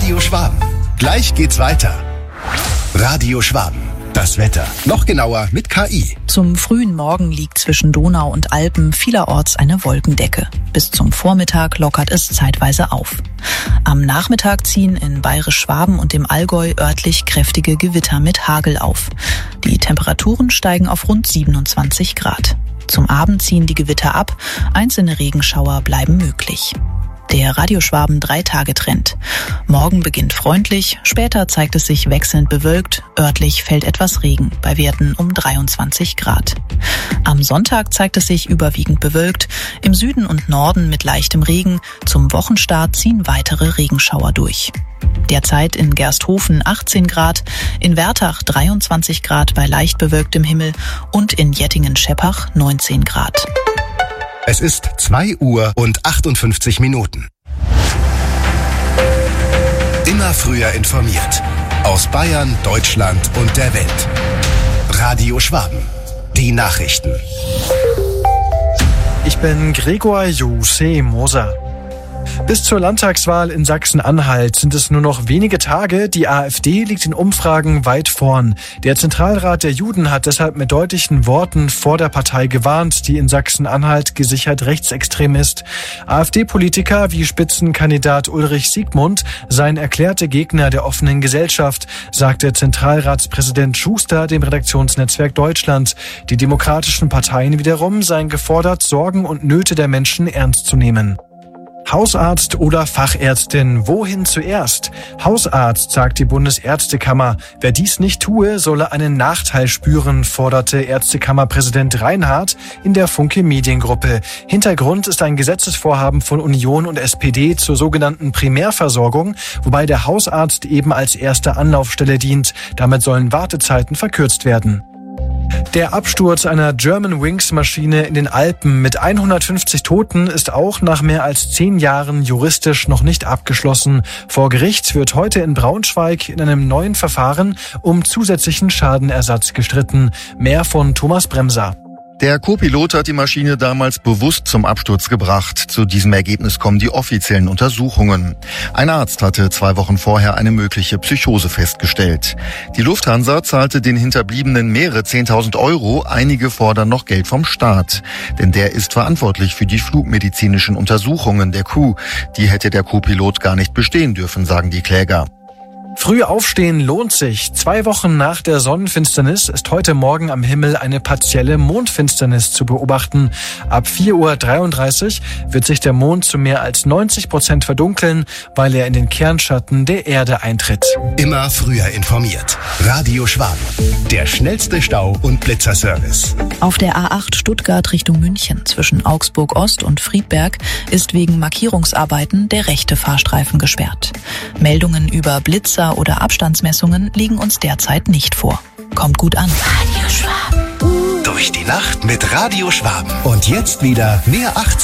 Radio Schwaben. Gleich geht's weiter. Radio Schwaben. Das Wetter. Noch genauer mit KI. Zum frühen Morgen liegt zwischen Donau und Alpen vielerorts eine Wolkendecke. Bis zum Vormittag lockert es zeitweise auf. Am Nachmittag ziehen in Bayerisch-Schwaben und dem Allgäu örtlich kräftige Gewitter mit Hagel auf. Die Temperaturen steigen auf rund 27 Grad. Zum Abend ziehen die Gewitter ab, einzelne Regenschauer bleiben möglich. Der Radio Schwaben 3-Tage-Trend. Morgen beginnt freundlich, später zeigt es sich wechselnd bewölkt, örtlich fällt etwas Regen, bei Werten um 23 Grad. Am Sonntag zeigt es sich überwiegend bewölkt, im Süden und Norden mit leichtem Regen, zum Wochenstart ziehen weitere Regenschauer durch. Derzeit in Gersthofen 18 Grad, in Wertach 23 Grad bei leicht bewölktem Himmel und in Jettingen-Scheppach 19 Grad. Es ist 2 Uhr und 58 Minuten. Immer früher informiert. Aus Bayern, Deutschland und der Welt. Radio Schwaben. Die Nachrichten. Ich bin Gregor Jose Moser. Bis zur Landtagswahl in Sachsen-Anhalt sind es nur noch wenige Tage. Die AfD liegt in Umfragen weit vorn. Der Zentralrat der Juden hat deshalb mit deutlichen Worten vor der Partei gewarnt, die in Sachsen-Anhalt gesichert rechtsextrem ist. AfD-Politiker wie Spitzenkandidat Ulrich Siegmund seien erklärte Gegner der offenen Gesellschaft, sagte Zentralratspräsident Schuster dem Redaktionsnetzwerk Deutschland. Die demokratischen Parteien wiederum seien gefordert, Sorgen und Nöte der Menschen ernst zu nehmen. Hausarzt oder Fachärztin, wohin zuerst? Hausarzt, sagt die Bundesärztekammer. Wer dies nicht tue, solle einen Nachteil spüren, forderte Ärztekammerpräsident Reinhardt in der Funke Mediengruppe. Hintergrund ist ein Gesetzesvorhaben von Union und SPD zur sogenannten Primärversorgung, wobei der Hausarzt eben als erste Anlaufstelle dient. Damit sollen Wartezeiten verkürzt werden. Der Absturz einer Germanwings-Maschine in den Alpen mit 150 Toten ist auch nach mehr als 10 Jahren juristisch noch nicht abgeschlossen. Vor Gericht wird heute in Braunschweig in einem neuen Verfahren um zusätzlichen Schadenersatz gestritten. Mehr von Thomas Bremser. Der Co-Pilot hat die Maschine damals bewusst zum Absturz gebracht. Zu diesem Ergebnis kommen die offiziellen Untersuchungen. Ein Arzt hatte 2 Wochen vorher eine mögliche Psychose festgestellt. Die Lufthansa zahlte den Hinterbliebenen mehrere 10.000 €. Einige fordern noch Geld vom Staat. Denn der ist verantwortlich für die flugmedizinischen Untersuchungen der Crew. Die hätte der Co-Pilot gar nicht bestehen dürfen, sagen die Kläger. Früh aufstehen lohnt sich. 2 Wochen nach der Sonnenfinsternis ist heute Morgen am Himmel eine partielle Mondfinsternis zu beobachten. Ab 4:33 Uhr wird sich der Mond zu mehr als 90% verdunkeln, weil er in den Kernschatten der Erde eintritt. Immer früher informiert. Radio Schwaben. Der schnellste Stau- und Blitzerservice. Auf der A8 Stuttgart Richtung München zwischen Augsburg Ost und Friedberg ist wegen Markierungsarbeiten der rechte Fahrstreifen gesperrt. Meldungen über Blitzer oder Abstandsmessungen liegen uns derzeit nicht vor. Kommt gut an. Radio Schwaben. Durch die Nacht mit Radio Schwaben. Und jetzt wieder mehr 80.